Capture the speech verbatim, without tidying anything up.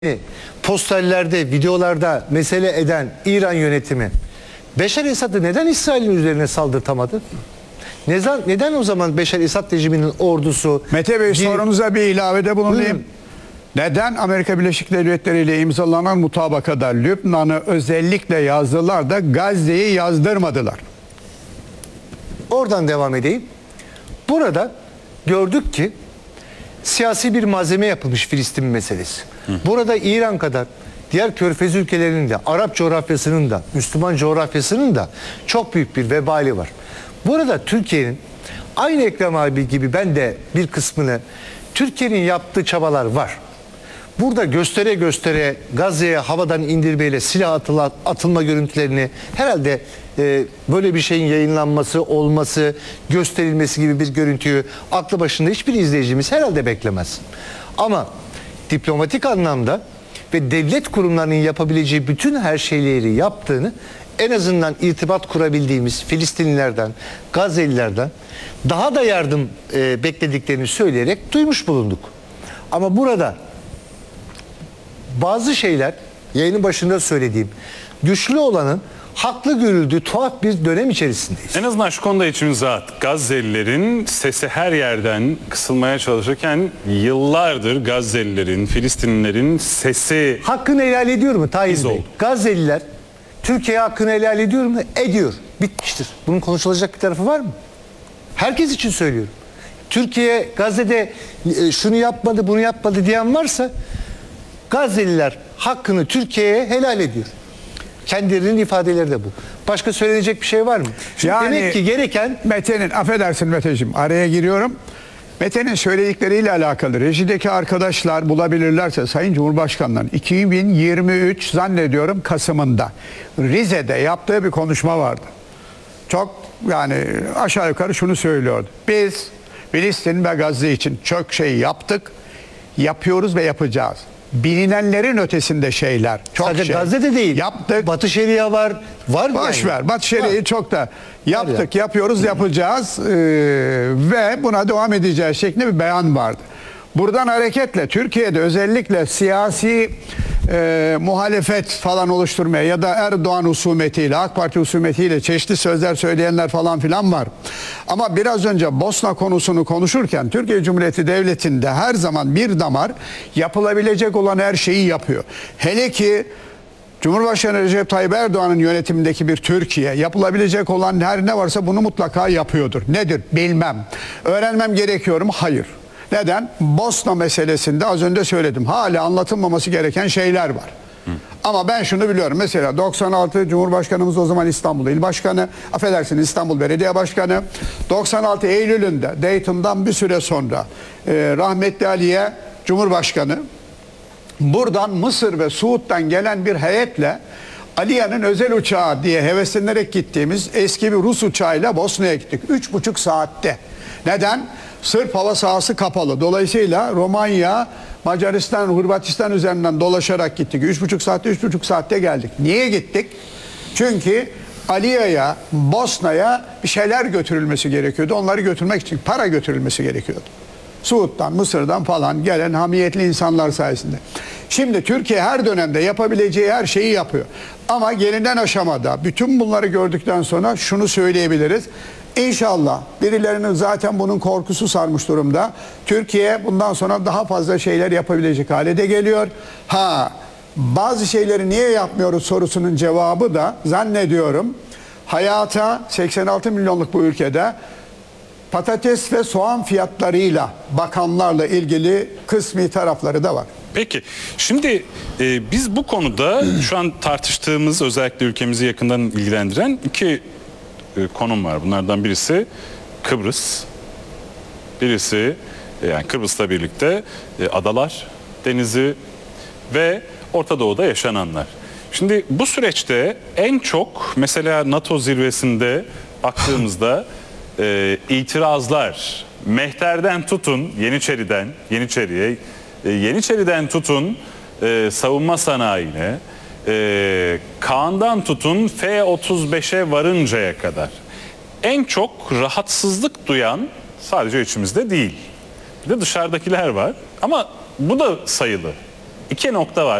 posterlerde, videolarda mesele eden İran yönetimi Beşar Esad'ı neden İsrail'in üzerine saldırtamadı? Neden, neden o zaman Beşar Esad rejiminin ordusu... Mete Bey, bir... sorunuza bir ilavede bulunayım. Buyurun. Neden Amerika Birleşik Devletleri ile imzalanan mutabakada Lübnan'ı özellikle yazdılar da Gazze'yi yazdırmadılar? Oradan devam edeyim. Burada gördük ki siyasi bir malzeme yapılmış Filistin meselesi. Hı. Burada İran kadar diğer Körfez ülkelerinin de, Arap coğrafyasının da, Müslüman coğrafyasının da çok büyük bir vebali var. Burada Türkiye'nin aynı Ekrem abi gibi ben de bir kısmını Türkiye'nin yaptığı çabalar var. Burada göstere göstere Gazze'ye havadan indirmeyle silah atıla, atılma görüntülerini herhalde e, böyle bir şeyin yayınlanması, olması, gösterilmesi gibi bir görüntüyü aklı başında hiçbir izleyicimiz herhalde beklemez. Ama diplomatik anlamda ve devlet kurumlarının yapabileceği bütün her şeyleri yaptığını en azından irtibat kurabildiğimiz Filistinlilerden, Gazze'lilerden daha da yardım e, beklediklerini söyleyerek duymuş bulunduk. Ama burada bazı şeyler, yayının başında söylediğim, güçlü olanın haklı görüldüğü tuhaf bir dönem içerisindeyiz. En azından şu konuda içimiz rahat. Gazze'lilerin sesi her yerden kısılmaya çalışırken yıllardır Gazze'lilerin, Filistinlilerin sesi... Hakkını helal ediyor mu Tayyip Bey? Gazze'liler Türkiye'ye hakkını helal ediyor mu? Ediyor. Bitmiştir. Bunun konuşulacak bir tarafı var mı? Herkes için söylüyorum. Türkiye Gazze'de şunu yapmadı, bunu yapmadı diyen varsa Gazze'liler hakkını Türkiye'ye helal ediyor. Kendilerinin ifadeleri de bu. Başka söylenecek bir şey var mı? Şimdi yani, demek ki gereken... Mete'nin, affedersin Mete'ciğim, araya giriyorum. Mete'nin söyledikleriyle alakalı rejideki arkadaşlar bulabilirlerse Sayın Cumhurbaşkanı'nın iki bin yirmi üç zannediyorum Kasım'ında Rize'de yaptığı bir konuşma vardı. Çok yani aşağı yukarı şunu söylüyordu. Biz Filistin ve Gazze için çok şey yaptık, yapıyoruz ve yapacağız. Bilinenlerin ötesinde şeyler. Çok Sadece şey. Gazze'de değil. Yaptık. Batı Şeria var. Var Boş yani. ver. Batı Şeria'yı çok da yaptık, ya. yapıyoruz, yapacağız ee, ve buna devam edeceğiz şeklinde bir beyan vardı. Buradan hareketle Türkiye'de özellikle siyasi e, muhalefet falan oluşturmaya ya da Erdoğan husumetiyle, AK Parti husumetiyle çeşitli sözler söyleyenler falan filan var. Ama biraz önce Bosna konusunu konuşurken Türkiye Cumhuriyeti Devleti'nde her zaman bir damar yapılabilecek olan her şeyi yapıyor. Hele ki Cumhurbaşkanı Recep Tayyip Erdoğan'ın yönetimindeki bir Türkiye yapılabilecek olan her ne varsa bunu mutlaka yapıyordur. Nedir? Bilmem. Öğrenmem gerekiyor mu? Hayır. Neden? Bosna meselesinde az önce söyledim. Hala anlatılmaması gereken şeyler var. Hı. Ama ben şunu biliyorum. Mesela doksan altı Cumhurbaşkanımız o zaman İstanbul İl Başkanı, affedersiniz İstanbul Belediye Başkanı, doksan altı Eylül'ünde Dayton'dan bir süre sonra e, rahmetli Aliye Cumhurbaşkanı buradan Mısır ve Suud'dan gelen bir heyetle Aliye'nin özel uçağı diye heveslenerek gittiğimiz eski bir Rus uçağıyla Bosna'ya gittik. Üç buçuk saatte. Neden? Sırp hava sahası kapalı. Dolayısıyla Romanya, Macaristan, Hırvatistan üzerinden dolaşarak gittik. Üç buçuk saatte, üç buçuk saatte geldik. Niye gittik? Çünkü Aliye'ye, Bosna'ya bir şeyler götürülmesi gerekiyordu. Onları götürmek için para götürülmesi gerekiyordu. Suud'dan, Mısır'dan falan gelen hamiyetli insanlar sayesinde. Şimdi Türkiye her dönemde yapabileceği her şeyi yapıyor. Ama gelinen aşamada bütün bunları gördükten sonra şunu söyleyebiliriz. İnşallah birilerinin zaten bunun korkusu sarmış durumda. Türkiye bundan sonra daha fazla şeyler yapabilecek hale de geliyor. Ha, bazı şeyleri niye yapmıyoruz sorusunun cevabı da zannediyorum hayata seksen altı milyonluk bu ülkede patates ve soğan fiyatlarıyla bakanlarla ilgili kısmi tarafları da var. Peki şimdi e, biz bu konuda şu an tartıştığımız özellikle ülkemizi yakından ilgilendiren iki e, konum var. Bunlardan birisi Kıbrıs, birisi e, yani Kıbrıs'la birlikte e, adalar, denizi ve Orta Doğu'da yaşananlar. Şimdi bu süreçte en çok mesela NATO zirvesinde baktığımızda e, itirazlar Mehter'den tutun Yeniçeri'den, Yeniçeri'ye, e, Yeniçeri'den tutun e, savunma sanayine, e, Kaan'dan tutun F otuz beşe varıncaya kadar en çok rahatsızlık duyan sadece içimizde değil. Bir de dışarıdakiler var ama bu da sayılı. iki nokta var.